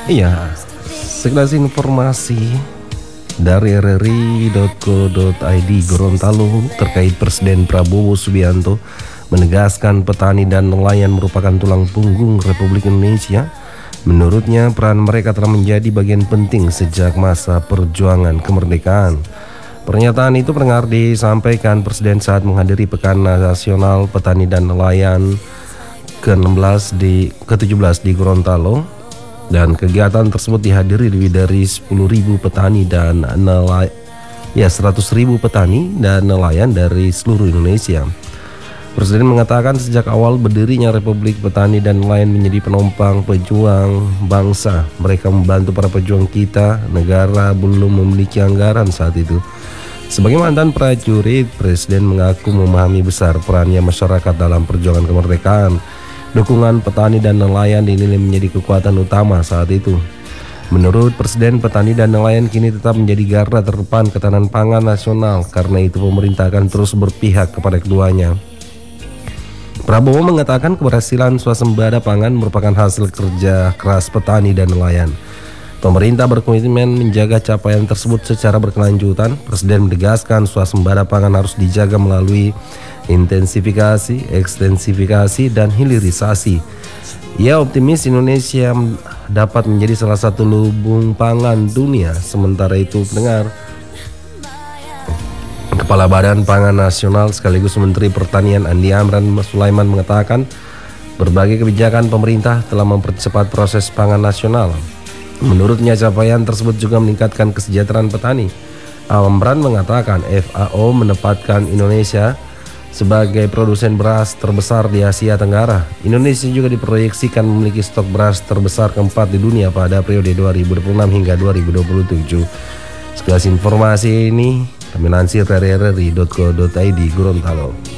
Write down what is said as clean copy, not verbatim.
Iya, sekilas informasi dari rri.co.id Gorontalo terkait Presiden Prabowo Subianto menegaskan petani dan nelayan merupakan tulang punggung Republik Indonesia. Menurutnya, peran mereka telah menjadi bagian penting sejak masa perjuangan kemerdekaan. Pernyataan itu terdengar disampaikan Presiden saat menghadiri Pekan Nasional Petani dan Nelayan ke-17 di Gorontalo, dan kegiatan tersebut dihadiri lebih dari 10.000 petani dan 100.000 petani dan nelayan dari seluruh Indonesia. Presiden mengatakan sejak awal berdirinya Republik Petani dan Nelayan menjadi penopang pejuang bangsa. Mereka membantu para pejuang kita, negara belum memiliki anggaran saat itu. Sebagai mantan prajurit, Presiden mengaku memahami besar perannya masyarakat dalam perjuangan kemerdekaan. Dukungan petani dan nelayan dinilai menjadi kekuatan utama saat itu. Menurut Presiden, petani dan nelayan kini tetap menjadi garda terdepan ketahanan pangan nasional. Karena itu pemerintah akan terus berpihak kepada keduanya. Prabowo mengatakan keberhasilan swasembada pangan merupakan hasil kerja keras petani dan nelayan. Pemerintah berkomitmen menjaga capaian tersebut secara berkelanjutan. Presiden menegaskan swasembada pangan harus dijaga melalui intensifikasi, ekstensifikasi, dan hilirisasi. Ia optimis Indonesia dapat menjadi salah satu lumbung pangan dunia. Sementara itu, pendengar, Kepala Badan Pangan Nasional sekaligus Menteri Pertanian Andi Amran Sulaiman mengatakan berbagai kebijakan pemerintah telah mempercepat proses pangan nasional. Menurutnya, capaian tersebut juga meningkatkan kesejahteraan petani. Amran mengatakan FAO menempatkan Indonesia sebagai produsen beras terbesar di Asia Tenggara. Indonesia juga diproyeksikan memiliki stok beras terbesar keempat di dunia pada periode 2026 hingga 2027. Sekilas informasi ini kami lansir dari rri.co.id Gorontalo.